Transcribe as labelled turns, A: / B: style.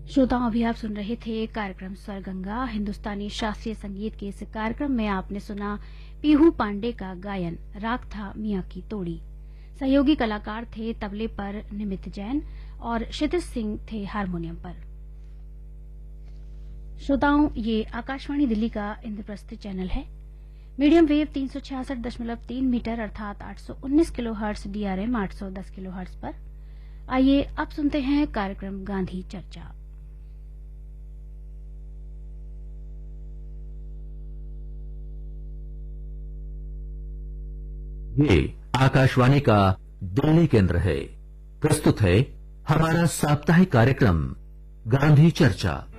A: श्रोताओं, अभी आप सुन रहे थे कार्यक्रम स्वर गंगा। हिंदुस्तानी शास्त्रीय संगीत के इस कार्यक्रम में आपने सुना पीहू पांडे का गायन। राग था मियां की तोड़ी। सहयोगी कलाकार थे तबले पर निमित जैन और क्षितिज सिंह थे हारमोनियम पर। श्रोताओं, ये आकाशवाणी दिल्ली का इंद्रप्रस्थ चैनल है। मीडियम वेव 366.3 मीटर अर्थात 819 किलोहर्ट्ज, DRM 810 किलोहर्ट्ज पर। आइए अब सुनते हैं कार्यक्रम गांधी चर्चा।
B: ये आकाशवाणी का दिल्ली केंद्र है। प्रस्तुत है हमारा साप्ताहिक कार्यक्रम गांधी चर्चा।